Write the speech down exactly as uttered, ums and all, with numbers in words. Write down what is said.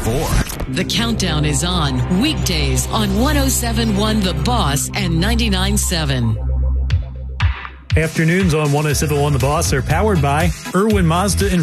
four. The countdown is on weekdays on one oh seven point one The Boss and ninety-nine point seven. Afternoons on one oh seven point one The Boss are powered by Irwin Mazda and